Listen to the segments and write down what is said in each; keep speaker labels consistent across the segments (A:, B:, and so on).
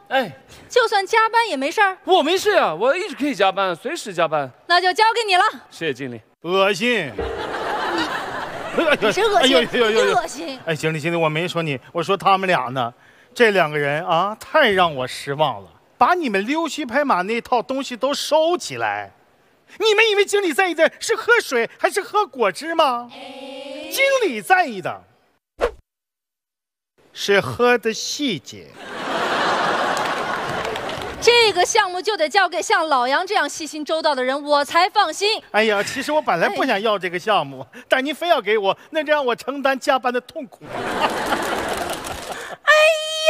A: 哎，
B: 就算加班也没事儿。
A: 我没事啊，我一直可以加班，随时加班。
B: 那就交给你了。
A: 谢谢经理。
C: 恶心！
B: 你是恶心，你恶心。
C: 哎，经理，我没说你，我说他们俩呢。这两个人啊，太让我失望了。把你们溜须拍马那套东西都收起来。你们以为经理在意的是喝水还是喝果汁吗？经理在意的是喝的细节。
B: 这个项目就得交给像老杨这样细心周到的人，我才放心。
C: 哎呀，其实我本来不想要这个项目，但您非要给我，那就让我承担加班的痛苦。
B: 哎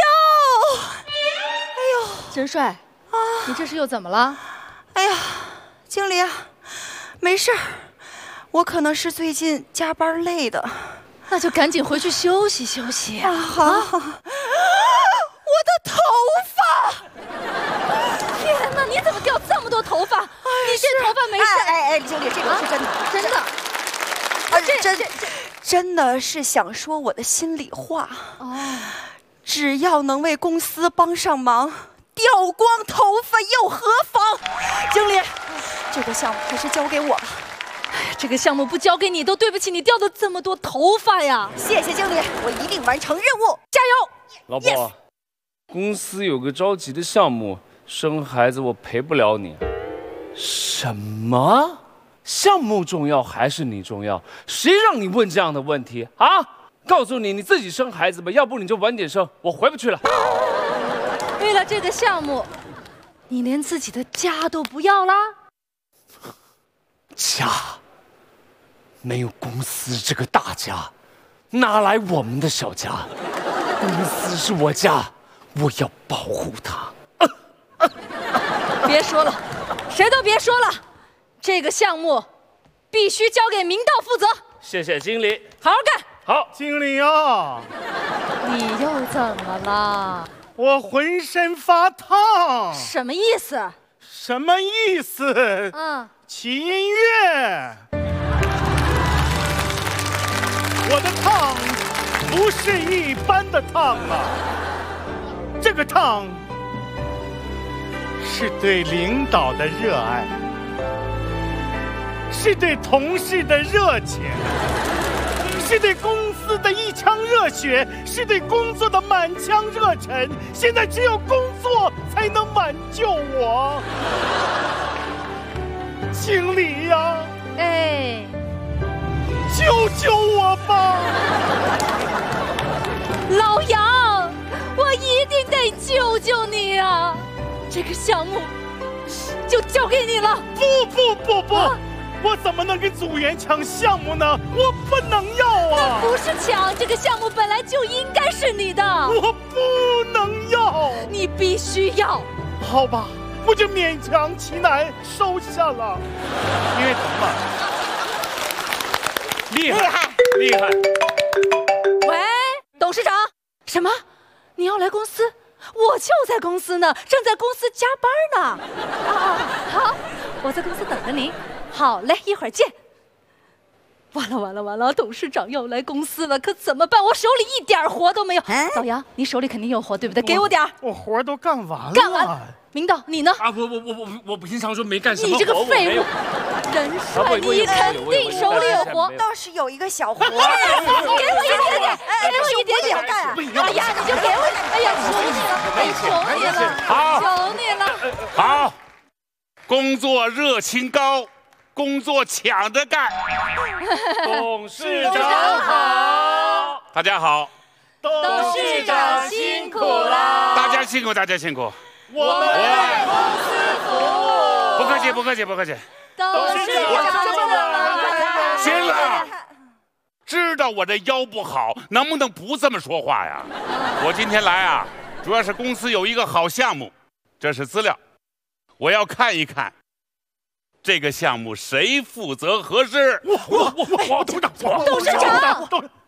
B: 呦，真帅啊！你这是又怎么了？
D: 哎呀，经理，没事儿，我可能是最近加班累的，
B: 那就赶紧回去休息休息啊！
D: 好，我的头发！
B: 天哪，你怎么掉这么多头发？你这头发没事？
D: 哎，经理，这个是真的，
B: 真的。
D: 真的是想说我的心里话。
B: 哦，
D: 只要能为公司帮上忙，掉光头发又何妨？经理，这个项目还是交给我吧。
B: 这个项目不交给你，都对不起你掉的这么多头发呀！
D: 谢谢经理，我一定完成任务，加油！
A: 老婆，公司有个着急的项目，生孩子我陪不了你。什么？项目重要还是你重要？谁让你问这样的问题啊？告诉你，你自己生孩子吧，要不你就晚点生，我回不去了。
B: 为了这个项目，你连自己的家都不要啦？
A: 家，没有公司这个大家，哪来我们的小家？公司是我家，我要保护它。
B: 别说了，谁都别说了，这个项目必须交给明道负责。
A: 谢谢经理，
B: 好好干。
A: 好，
C: 经理啊，
B: 你又怎么了？
C: 我浑身发烫。
B: 什么意思？
C: 什么意思？起音乐。我的烫不是一般的烫啊，这个烫是对领导的热爱，是对同事的热情，是对公司的一腔热血，是对工作的满腔热忱。现在只有工作才能挽救我，经理呀！
B: 哎，
C: 救救我吧！
B: 老杨，我一定得救救你啊！这个项目就交给你了。
C: 不！我怎么能跟组员抢项目呢？我不能要啊！
B: 那不是抢，这个项目本来就应该是你的。
C: 我不能要，
B: 你必须要。
C: 好吧，我就勉强其难收下了。因为疼嘛。
A: 厉害！
B: 喂，董事长，什么？你要来公司？我就在公司呢，正在公司加班呢。好，我在公司等着您。好嘞，一会儿见。完了，董事长要来公司了，可怎么办？我手里一点活都没有。老杨，你手里肯定有活，对不对？给我点儿。
C: 我活都干完了。
B: 干完。明道，你呢？
A: 啊，我平常说没干什么活。
B: 你这个废物！人帅，你肯定手里有活。
D: 倒是有一个小活。
B: 给我一点点，给我一点点。哎呀，你就给我！哎呀，求你了！
E: 好，工作热情高，工作抢着干。
A: 董事长好，
E: 大家好。
B: 董事长辛苦了。
E: 大家辛苦。
C: 我们为公司服务。
E: 不客气。
B: 董事长怎么了？
E: 行了，知道我这腰不好，能不能不这么说话呀？我今天来啊，主要是公司有一个好项目，这是资料，我要看一看这个项目谁负责合适。
C: 我董事长。